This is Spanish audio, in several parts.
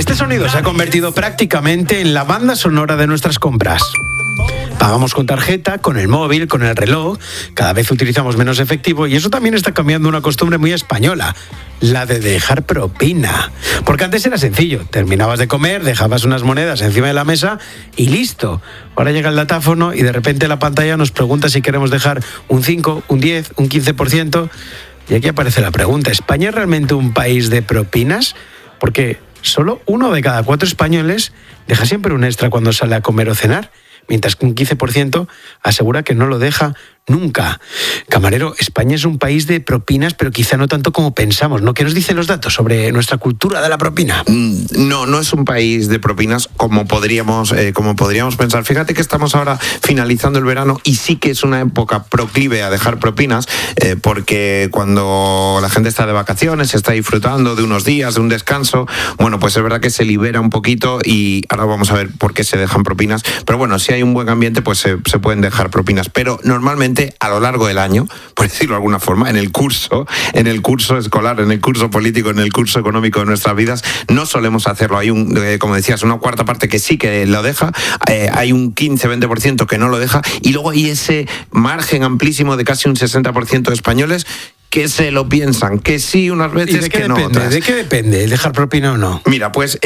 Este sonido se ha convertido prácticamente en la banda sonora de nuestras compras. Pagamos con tarjeta, con el móvil, con el reloj, cada vez utilizamos menos efectivo y eso también está cambiando una costumbre muy española, la de dejar propina. Porque antes era sencillo, terminabas de comer, dejabas unas monedas encima de la mesa y listo. Ahora llega el datáfono y de repente la pantalla nos pregunta si queremos dejar un 5, un 10, un 15%. Y aquí aparece la pregunta, ¿España es realmente un país de propinas? Porque solo 1 de cada 4 españoles deja siempre un extra cuando sale a comer o cenar, mientras que un 15% asegura que no lo deja nunca. Camarero, España es un país de propinas, pero quizá no tanto como pensamos, ¿no? ¿Qué nos dicen los datos sobre nuestra cultura de la propina? No es un país de propinas como podríamos pensar. Fíjate que estamos ahora finalizando el verano y sí que es una época proclive a dejar propinas, porque cuando la gente está de vacaciones, está disfrutando de unos días, de un descanso, bueno, pues es verdad que se libera un poquito y ahora vamos a ver por qué se dejan propinas. Pero bueno, si hay un buen ambiente, pues se pueden dejar propinas. Pero normalmente a lo largo del año, por decirlo de alguna forma, en el curso escolar, en el curso político, en el curso económico de nuestras vidas, no solemos hacerlo. Hay como decías, una cuarta parte que sí que lo deja, hay un 15-20% que no lo deja, y luego hay ese margen amplísimo de casi un 60% de españoles que se lo piensan, que sí unas veces, que no otras. ¿De qué depende el dejar propina o no? Mira, pues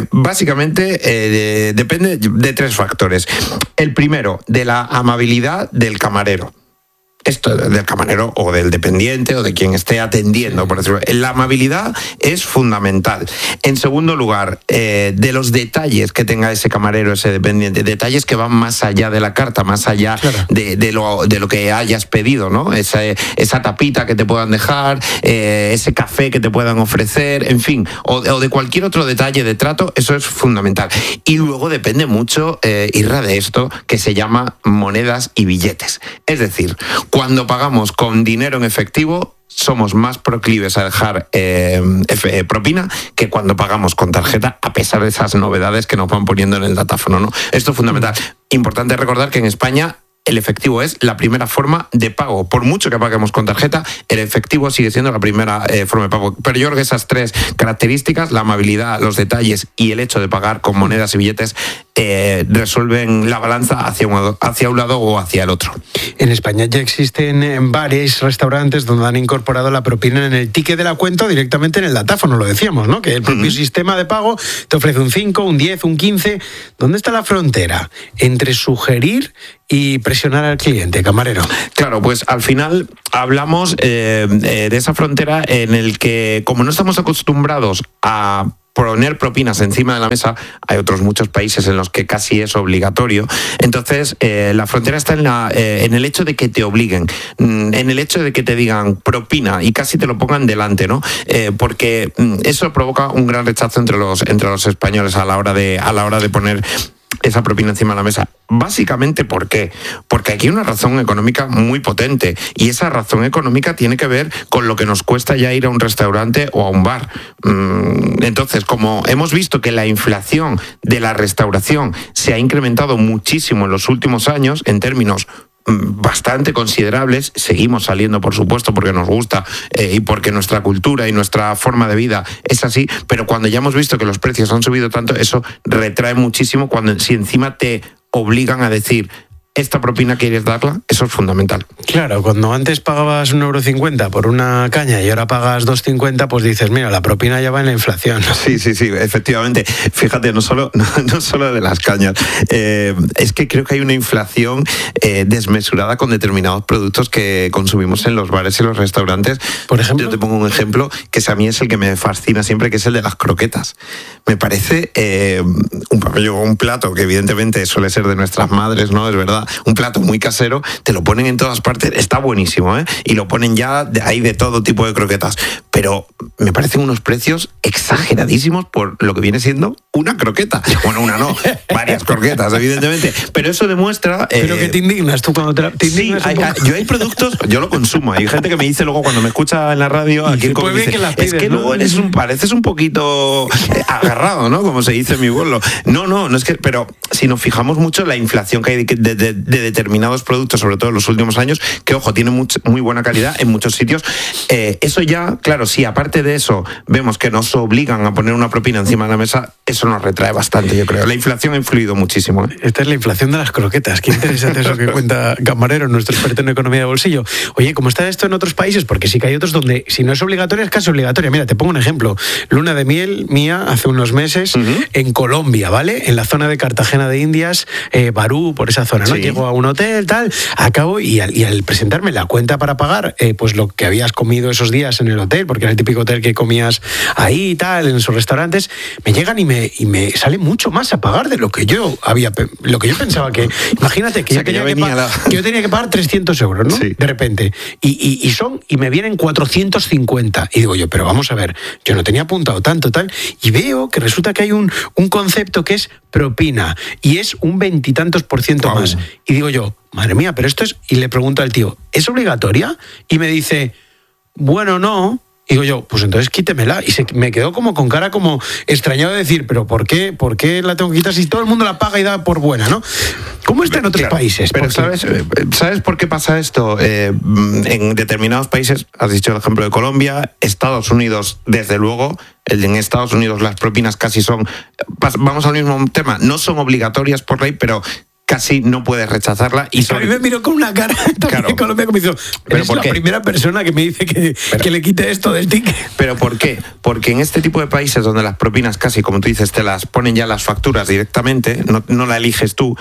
básicamente depende de 3 factores. El primero, de la amabilidad del camarero. Esto del camarero o del dependiente o de quien esté atendiendo, por decirlo. La amabilidad es fundamental. En segundo lugar, de los detalles que tenga ese camarero, ese dependiente, detalles que van más allá de la carta, más allá, claro, de lo que hayas pedido, ¿no? Esa tapita que te puedan dejar, ese café que te puedan ofrecer, en fin, o de cualquier otro detalle de trato, eso es fundamental. Y luego depende mucho, Irra, de esto que se llama monedas y billetes. Es decir, cuando pagamos con dinero en efectivo, somos más proclives a dejar propina que cuando pagamos con tarjeta, a pesar de esas novedades que nos van poniendo en el datáfono, ¿no? Esto es fundamental. Importante recordar que en España el efectivo es la primera forma de pago. Por mucho que paguemos con tarjeta, el efectivo sigue siendo la primera forma de pago. Pero yo creo que esas 3 características, la amabilidad, los detalles y el hecho de pagar con monedas y billetes, resuelven la balanza hacia un lado o hacia el otro. En España ya existen bares, restaurantes donde han incorporado la propina en el ticket de la cuenta, directamente en el datáfono, lo decíamos, ¿no? Que el propio sistema de pago te ofrece un 5, un 10, un 15. ¿Dónde está la frontera entre sugerir y presionar al cliente, camarero? Claro, pues al final hablamos de esa frontera en el que, como no estamos acostumbrados a poner propinas encima de la mesa, hay otros muchos países en los que casi es obligatorio. Entonces, la frontera está en el hecho de que te obliguen, en el hecho de que te digan propina y casi te lo pongan delante, ¿no? Porque eso provoca un gran rechazo entre los españoles a la hora de poner esa propina encima de la mesa. Básicamente, ¿por qué? Porque aquí hay una razón económica muy potente, y esa razón económica tiene que ver con lo que nos cuesta ya ir a un restaurante o a un bar. Entonces, como hemos visto que la inflación de la restauración se ha incrementado muchísimo en los últimos años, en términos bastante considerables, seguimos saliendo, por supuesto, porque nos gusta y porque nuestra cultura y nuestra forma de vida es así, pero cuando ya hemos visto que los precios han subido tanto, eso retrae muchísimo si encima te obligan a decir esta propina quieres darla, eso es fundamental. Claro, cuando antes pagabas 1,50 € por una caña y ahora pagas 2,50, pues dices, mira, la propina ya va en la inflación. Sí, efectivamente. Fíjate, no solo de las cañas, es que creo que hay una inflación desmesurada con determinados productos que consumimos en los bares y los restaurantes. Por ejemplo, yo te pongo un ejemplo que a mí es el que me fascina siempre, que es el de las croquetas. Me parece un plato que evidentemente suele ser de nuestras madres, ¿no? Es verdad, un plato muy casero, te lo ponen en todas partes, está buenísimo, ¿eh? Y lo ponen ya, hay de todo tipo de croquetas, pero me parecen unos precios exageradísimos por lo que viene siendo una croqueta. Bueno, una no, varias croquetas, evidentemente. Pero eso demuestra... Pero que te indignas tú cuando te indignas. Sí, hay productos, yo lo consumo. Hay gente que me dice luego cuando me escucha en la radio, aquí en Cope, dice, es que luego pareces un poquito agarrado, ¿no? Como se dice en mi pueblo. No es que... Pero si nos fijamos mucho en la inflación que hay de determinados productos, sobre todo en los últimos años, que, ojo, tiene muy buena calidad en muchos sitios. Eso ya, claro, si aparte de eso vemos que nos obligan a poner una propina encima de la mesa, eso nos retrae bastante, yo creo. La inflación ha influido muchísimo. Esta es la inflación de las croquetas. Qué interesante eso que cuenta Camarero, nuestro experto en economía de bolsillo. Oye, ¿cómo está esto en otros países? Porque sí que hay otros donde, si no es obligatoria, es casi obligatoria. Mira, te pongo un ejemplo. Luna de miel mía hace unos meses en Colombia, ¿vale? En la zona de Cartagena de Indias, Barú, por esa zona, ¿no? Sí. Llego a un hotel, tal, acabo y al presentarme la cuenta para pagar, pues lo que habías comido esos días en el hotel, porque era el típico hotel que comías ahí y tal, en sus restaurantes, me llegan y me sale mucho más a pagar de lo que yo pensaba que... Imagínate que, yo tenía que pagar 300 euros, ¿no? Sí. De repente. Y me vienen 450. Y digo yo, pero vamos a ver, yo no tenía apuntado tanto, tal. Y veo que resulta que hay un concepto que es propina. Y es un 20 y tantos % más. Y digo yo, madre mía, pero esto es... Y le pregunto al tío, ¿es obligatoria? Y me dice, bueno, no... Y digo yo, pues entonces quítemela. Y me quedó como con cara como extrañado de decir, pero ¿por qué la tengo que quitar si todo el mundo la paga y da por buena, ¿no? ¿Cómo está en otros países? Pero ¿sabes por qué pasa esto? En determinados países, has dicho el ejemplo de Colombia, Estados Unidos, desde luego, en Estados Unidos las propinas casi son... Vamos al mismo tema, no son obligatorias por ley, pero... casi no puedes rechazarla. Y a mí me miró con una cara también en Colombia como hizo, eres la primera persona que me dice que le quite esto del ticket. ¿Pero por qué? Porque en este tipo de países donde las propinas casi, como tú dices, te las ponen ya las facturas directamente, no la eliges tú,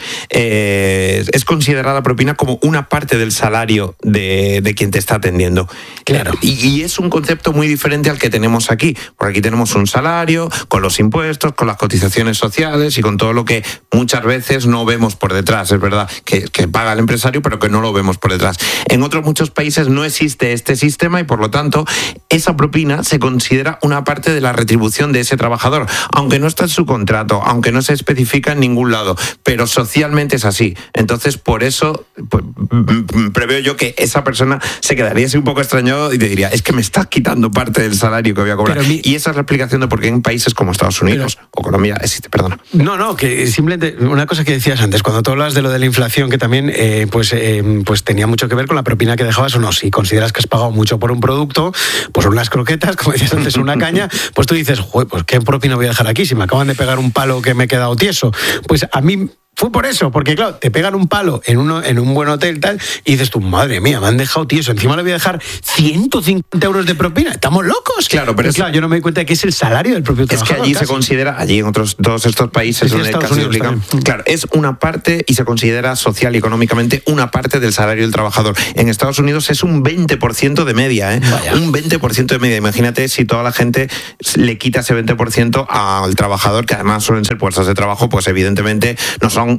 es considerada propina como una parte del salario de quien te está atendiendo. Claro. Y es un concepto muy diferente al que tenemos aquí. Porque aquí tenemos un salario, con los impuestos, con las cotizaciones sociales y con todo lo que muchas veces no vemos por detrás, es verdad, que paga el empresario, pero que no lo vemos por detrás. En otros muchos países no existe este sistema y, por lo tanto, esa propina se considera una parte de la retribución de ese trabajador, aunque no está en su contrato, aunque no se especifica en ningún lado, pero socialmente es así. Entonces, por eso, pues, preveo yo que esa persona se quedaría así un poco extrañado y te diría, es que me estás quitando parte del salario que voy a cobrar. Y esa es la explicación de por qué en países como Estados Unidos o Colombia existe, perdona. No, que simplemente una cosa que decías antes, cuando tú hablas de lo de la inflación, que también pues tenía mucho que ver con la propina que dejabas o no. Si consideras que has pagado mucho por un producto, pues unas croquetas, como decías antes, una caña, pues tú dices, joder, pues qué propina voy a dejar aquí si me acaban de pegar un palo que me he quedado tieso. Pues a mí... Fue por eso, porque claro, te pegan un palo en un buen hotel tal y dices tú, madre mía, me han dejado tieso, encima le voy a dejar 150 euros de propina, ¿estamos locos? Claro, pero claro, yo no me doy cuenta de que es el salario del propio trabajador. Es que allí casi se considera, allí en todos estos países donde casi obligan, claro, es una parte y se considera social y económicamente una parte del salario del trabajador. En Estados Unidos es un 20% de media, un 20% de media. Imagínate si toda la gente le quita ese 20% al trabajador, que además suelen ser puestos de trabajo, pues evidentemente no son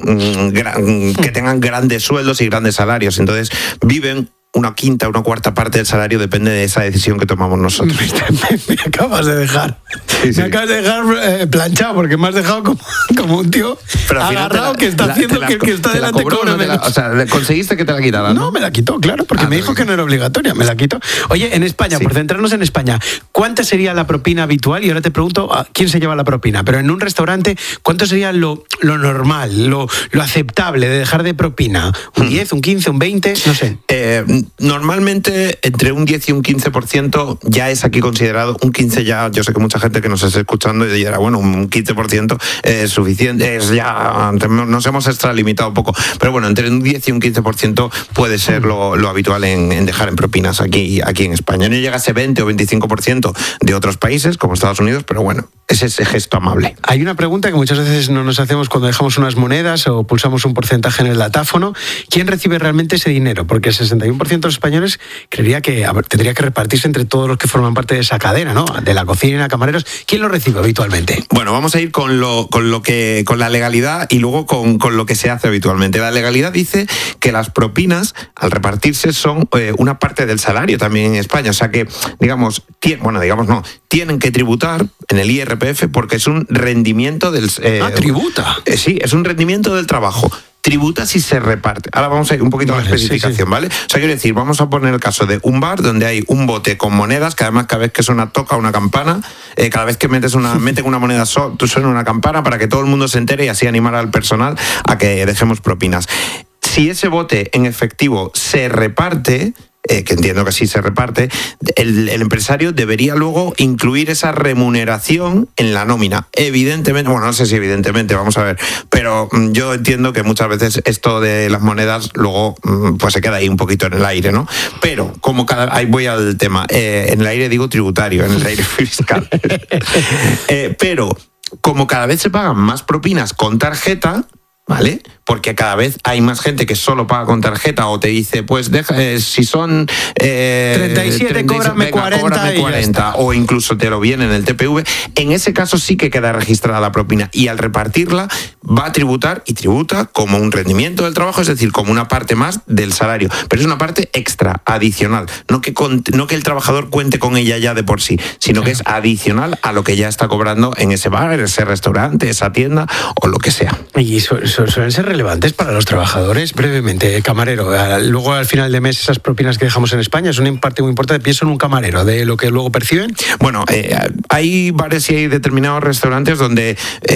que tengan grandes sueldos y grandes salarios. Entonces viven una quinta, una cuarta parte del salario, depende de esa decisión que tomamos nosotros. Me acabas de dejar. Sí. Me acabas de dejar planchado, porque me has dejado como un tío agarrado que está haciendo que el que está delante cobre menos. O sea, conseguiste que te la quitara, ¿no? No, me la quitó, claro, porque me dijo que no era obligatoria, me la quitó. Oye, en España, por centrarnos en España, ¿cuánta sería la propina habitual? Y ahora te pregunto, ¿quién se lleva la propina? Pero en un restaurante, ¿cuánto sería lo normal, lo aceptable de dejar de propina? ¿Un 10, un 15, un 20? No sé. Normalmente entre un 10 y un 15% ya es aquí considerado, un 15 ya, yo sé que mucha gente que nos está escuchando y dirá, bueno, un 15% es suficiente, es ya, nos hemos extralimitado un poco, pero bueno, entre un 10 y un 15% puede ser lo habitual en dejar en propinas aquí en España. No llega a ese 20 o 25% de otros países, como Estados Unidos, pero bueno, es ese gesto amable. Hay una pregunta que muchas veces no nos hacemos cuando dejamos unas monedas o pulsamos un porcentaje en el datáfono. ¿Quién recibe realmente ese dinero? Porque el 61% de los españoles creería que tendría que repartirse entre todos los que forman parte de esa cadena, ¿no? De la cocina, camareros. ¿Quién lo recibe habitualmente? Bueno, vamos a ir con la legalidad y luego con lo que se hace habitualmente. La legalidad dice que las propinas, al repartirse, son una parte del salario también en España. O sea que, tienen que tributar en el IRPF porque es un rendimiento del... ¿tributa? Sí, es un rendimiento del trabajo. Tributa si se reparte. Ahora vamos a ir un poquito a la especificación, ¿vale? O sea, quiero decir, vamos a poner el caso de un bar donde hay un bote con monedas, que además cada vez que suena toca una campana, cada vez que meten una moneda suena una campana para que todo el mundo se entere y así animar al personal a que dejemos propinas. Si ese bote en efectivo se reparte, que entiendo que sí se reparte, el empresario debería luego incluir esa remuneración en la nómina. Evidentemente, bueno, no sé si evidentemente, vamos a ver, pero yo entiendo que muchas veces esto de las monedas luego pues se queda ahí un poquito en el aire, ¿no? Pero como ahí voy al tema, en el aire digo tributario, en el aire fiscal. Pero como cada vez se pagan más propinas con tarjeta, ¿vale? Porque cada vez hay más gente que solo paga con tarjeta o te dice, pues si son 37, cóbrame 40 o incluso te lo viene en el TPV, en ese caso sí que queda registrada la propina y al repartirla va a tributar y tributa como un rendimiento del trabajo, es decir, como una parte más del salario, pero es una parte extra, adicional, no que el trabajador cuente con ella ya de por sí, sino que es adicional a lo que ya está cobrando en ese bar, ese restaurante, esa tienda o lo que sea. Y suelen ser relevantes para los trabajadores. Brevemente, camarero, luego al final de mes esas propinas que dejamos en España es una parte muy importante. Pienso en un camarero, de lo que luego perciben. Bueno, hay bares y hay determinados restaurantes donde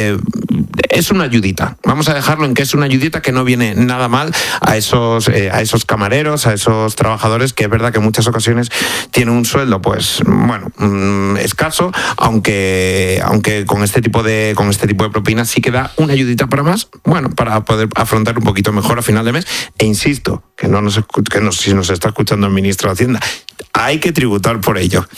es una ayudita. Vamos a dejarlo en que es una ayudita que no viene nada mal a esos camareros, a esos trabajadores que es verdad que en muchas ocasiones tienen un sueldo, pues bueno, escaso, aunque con este tipo de propinas sí que da una ayudita para más, bueno, para poder afrontar un poquito mejor a final de mes. E insisto, si nos está escuchando el ministro de Hacienda, hay que tributar por ello.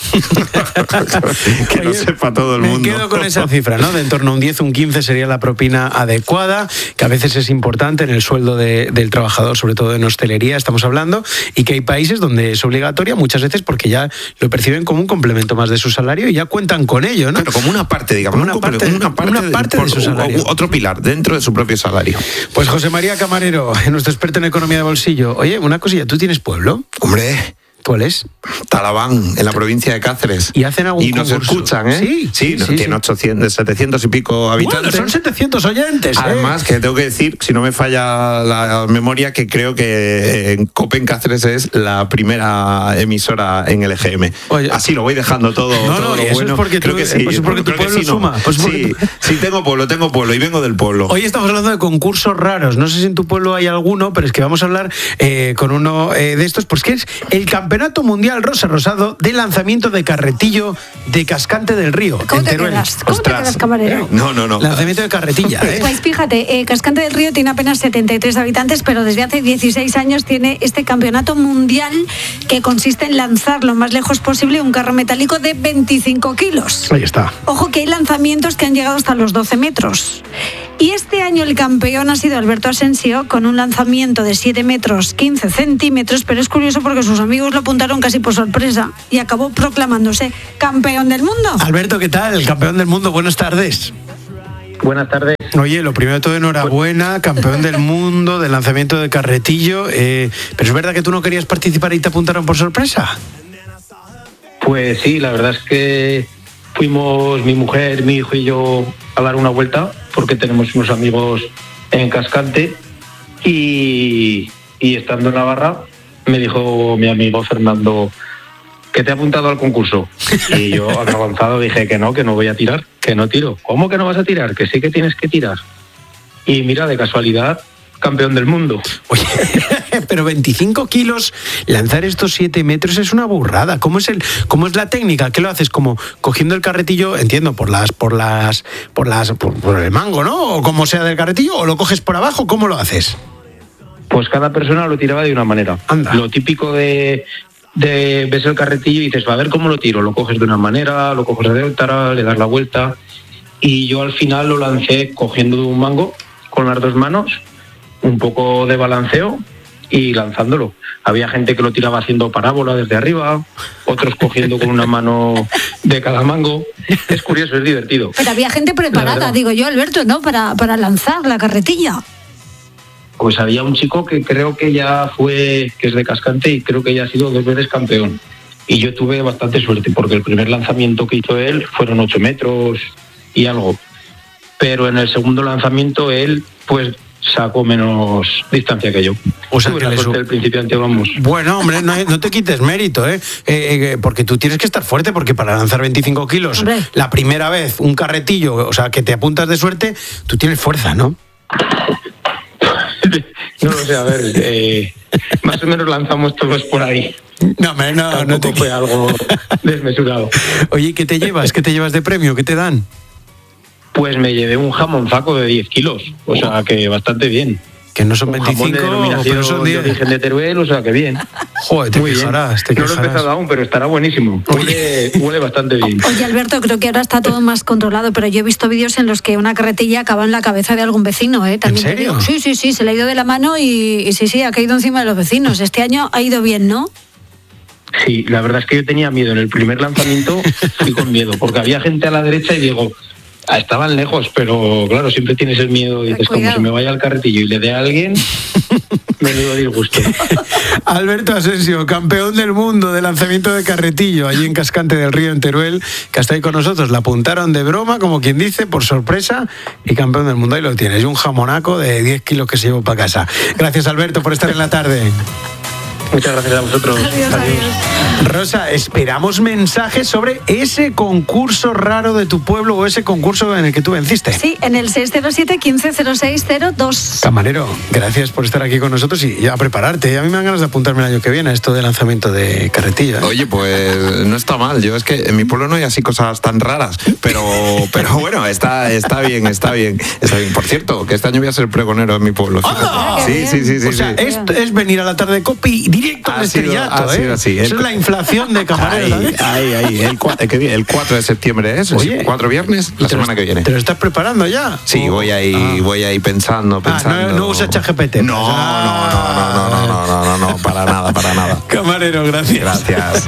Que lo sepa todo el mundo. Me quedo con esa cifra, ¿no? De en torno a un 10, un 15 sería la propina adecuada, que a veces es importante en el sueldo del trabajador, sobre todo en hostelería, estamos hablando, y que hay países donde es obligatoria muchas veces porque ya lo perciben como un complemento más de su salario y ya cuentan con ello, ¿no? Pero como una parte, digamos, una parte de su salario. Otro pilar dentro de su propio salario. Pues José María Camarero, nuestro experto en economía de bolsillo. Oye, una cosilla, ¿tú tienes pueblo? Hombre. ¿Cuál es? Talaván, en la provincia de Cáceres. ¿Y hacen algún concurso? Nos escuchan, ¿eh? Sí, tiene 700 y pico habitantes. Bueno, son 700 oyentes, ¿eh? Además, que tengo que decir, si no me falla la memoria, que creo que en Copen Cáceres es la primera emisora en el EGM. Oye, así lo voy dejando todo. No, lo eso bueno. Es porque creo que sí. Pues es porque tu pueblo suma. Sí, tengo pueblo y vengo del pueblo. Hoy estamos hablando de concursos raros. No sé si en tu pueblo hay alguno, pero es que vamos a hablar con uno de estos, pues que es el Campeonato Mundial Rosa Rosado de lanzamiento de carretillo de Cascante del Río. ¿Cómo te quedas, camarero? No. Lanzamiento de carretilla, ¿eh? Pues fíjate, Cascante del Río tiene apenas 73 habitantes, pero desde hace 16 años tiene este campeonato mundial que consiste en lanzar lo más lejos posible un carro metálico de 25 kilos. Ahí está. Ojo que hay lanzamientos que han llegado hasta los 12 metros. Y este año el campeón ha sido Alberto Asensio con un lanzamiento de 7 metros 15 centímetros, pero es curioso porque sus amigos lo apuntaron casi por sorpresa y acabó proclamándose campeón del mundo. Alberto, ¿qué tal? Campeón del mundo, buenas tardes. Buenas tardes. Oye, lo primero de todo, enhorabuena, campeón del mundo del lanzamiento de carretillo, pero ¿es verdad que tú no querías participar y te apuntaron por sorpresa? Pues sí, la verdad es que fuimos mi mujer, mi hijo y yo a dar una vuelta porque tenemos unos amigos en Cascante y estando en Navarra me dijo mi amigo Fernando que te ha apuntado al concurso y yo avanzado dije que no voy a tirar, que no tiro. ¿Cómo que no vas a tirar? Que sí que tienes que tirar. Y mira, de casualidad, campeón del mundo. Oye, pero 25 kilos, lanzar estos 7 metros es una burrada. ¿Cómo es la técnica? ¿Qué lo haces? Como cogiendo el carretillo, entiendo, por el mango, ¿no? O como sea del carretillo, o lo coges por abajo, ¿cómo lo haces? Pues cada persona lo tiraba de una manera. Anda. Lo típico de ves el carretillo y dices, va a ver cómo lo tiro. Lo coges de una manera, lo coges de otra, le das la vuelta. Y yo al final lo lancé cogiendo de un mango con las dos manos, un poco de balanceo y lanzándolo. Había gente que lo tiraba haciendo parábola desde arriba, otros cogiendo con una mano de cada mango. Es curioso, es divertido. Pero había gente preparada, digo yo, Alberto, ¿no? Para lanzar la carretilla. Pues había un chico que creo que ya que es de Cascante y creo que ya ha sido 2 veces campeón. Y yo tuve bastante suerte porque el primer lanzamiento que hizo él fueron 8 metros y algo. Pero en el segundo lanzamiento él, pues, sacó menos distancia que yo. O sea, tuve la suerte del principiante, vamos. Bueno, hombre, no te quites mérito, porque tú tienes que estar fuerte, porque para lanzar 25 kilos, hombre, la primera vez, un carretillo, o sea, que te apuntas de suerte, tú tienes fuerza, ¿no? No lo sé, a ver, más o menos lanzamos todos por ahí. No, hombre, no te fue algo desmesurado. Oye, ¿qué te llevas? ¿Qué te llevas de premio? ¿Qué te dan? Pues me llevé un jamonzaco de 10 kilos, o sea que bastante bien. Que no son un 25, jamón de denominación pero son 10. de origen de Teruel, o sea que bien. Joder, te quejarás. No lo he empezado aún, pero estará buenísimo. Huele bastante bien. Oye, Alberto, creo que ahora está todo más controlado, pero yo he visto vídeos en los que una carretilla acaba en la cabeza de algún vecino, ¿eh? ¿En serio? Sí, se le ha ido de la mano y sí, ha caído encima de los vecinos. Este año ha ido bien, ¿no? Sí, la verdad es que yo tenía miedo. En el primer lanzamiento fui con miedo, porque había gente a la derecha y digo, estaban lejos, pero claro, siempre tienes el miedo. Dices, como se me vaya al carretillo y le dé a alguien, menudo disgusto. Alberto Asensio, campeón del mundo de lanzamiento de carretillo, allí en Cascante del Río, en Teruel, que está ahí con nosotros. La apuntaron de broma, como quien dice, por sorpresa, y campeón del mundo. Ahí lo tienes, y un jamonaco de 10 kilos que se llevó para casa. Gracias, Alberto, por estar en la tarde. Muchas gracias a vosotros. Adiós. Rosa, esperamos mensajes sobre ese concurso raro de tu pueblo o ese concurso en el que tú venciste. Sí, en el 607-150602. Camarero, gracias por estar aquí con nosotros y ya prepararte. A mí me dan ganas de apuntarme el año que viene a esto de lanzamiento de carretilla. Oye, pues no está mal. Yo es que en mi pueblo no hay así cosas tan raras, pero bueno, está bien. Por cierto, que este año voy a ser pregonero en mi pueblo. ¡Anda! Sí. O sea, esto es venir a la tarde de Cope y directo al estrellato, ha sido así. Eso es la inflación de camarero. Ahí. El 4 de septiembre es. Oye, 4 viernes, la semana que viene. ¿Te lo estás preparando ya? Sí, voy ahí pensando. No usas ChatGPT. No, para nada. Camarero, gracias. Gracias.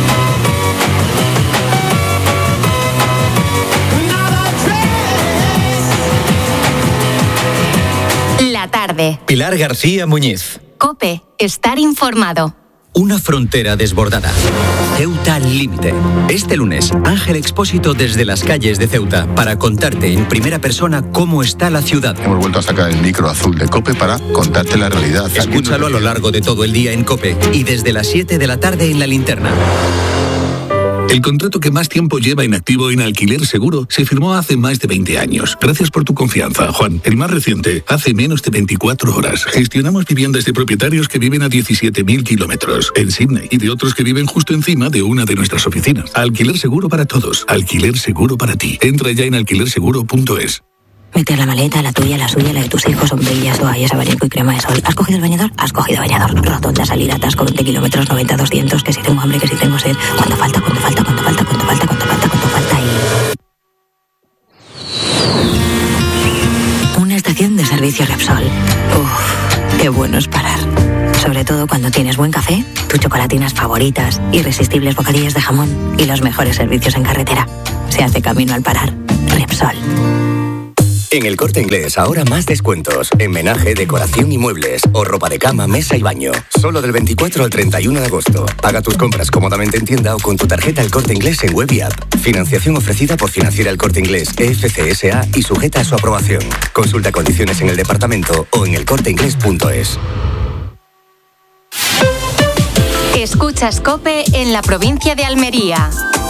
La tarde. Pilar García Muñiz. COPE. Estar informado. Una frontera desbordada. Ceuta Límite. Este lunes, Ángel Expósito desde las calles de Ceuta para contarte en primera persona cómo está la ciudad. Hemos vuelto a sacar el micro azul de COPE para contarte la realidad. Escúchalo a lo largo de todo el día en COPE y desde las 7 de la tarde en La Linterna. El contrato que más tiempo lleva inactivo en Alquiler Seguro se firmó hace más de 20 años. Gracias por tu confianza, Juan. El más reciente, hace menos de 24 horas. Gestionamos viviendas de propietarios que viven a 17.000 kilómetros en Sydney y de otros que viven justo encima de una de nuestras oficinas. Alquiler Seguro para todos. Alquiler Seguro para ti. Entra ya en alquilerseguro.es. Meter la maleta, la tuya, la suya, la de tus hijos, sombrillas, toallas, abanico y crema de sol. ¿Has cogido el bañador? Has cogido bañador. Rotonda, salida, atasco, 20 kilómetros, 90, 200, que si tengo hambre, que si tengo sed. ¿Cuánto falta y... Una estación de servicio Repsol. Uf, qué bueno es parar. Sobre todo cuando tienes buen café, tus chocolatinas favoritas, irresistibles bocadillos de jamón y los mejores servicios en carretera. Se hace camino al parar. Repsol. En El Corte Inglés ahora más descuentos. En menaje, decoración y muebles. O ropa de cama, mesa y baño. Solo del 24 al 31 de agosto. Paga tus compras cómodamente en tienda o con tu tarjeta El Corte Inglés en web y app. Financiación ofrecida por Financiera El Corte Inglés, EFCSA y sujeta a su aprobación. Consulta condiciones en el departamento o en elcorteinglés.es. Escuchas COPE en la provincia de Almería.